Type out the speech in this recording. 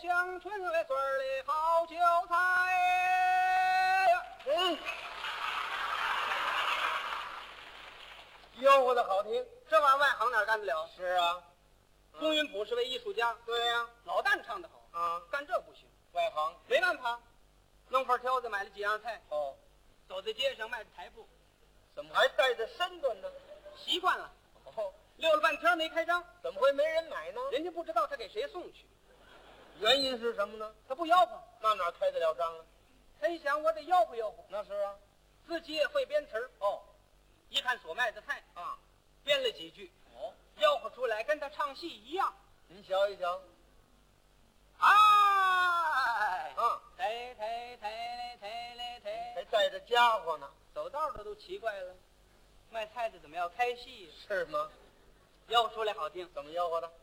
香椿来穗儿里好韭菜呀。 吆喝的好听。 这玩意儿外行哪干得了？ 是啊， 龚云普是位艺术家， 对呀、 老旦唱得好啊， 干这不行， 外行。 没办法，弄份挑子买了几样菜， 哦， 走在街上迈着台步， 怎么还带着身段呢？ 习惯了， 哦， 溜了半天没开张， 怎么会没人买呢？ 人家不知道他给谁送去， 原因是什么呢？ 他不吆喝， 那哪开得了张啊？ 他一想我得吆喝吆喝， 那是啊。 自己也会编词儿， 哦， 一看所卖的菜， 啊， 编了几句， 哦， 吆喝出来跟他唱戏一样。 您瞧一瞧。 哎， 啊， 抬抬抬嘞抬嘞抬， 还带着家伙呢。 走道的都奇怪了，卖菜的怎么要开戏？ 是吗？ 吆喝出来好听， 怎么吆喝的？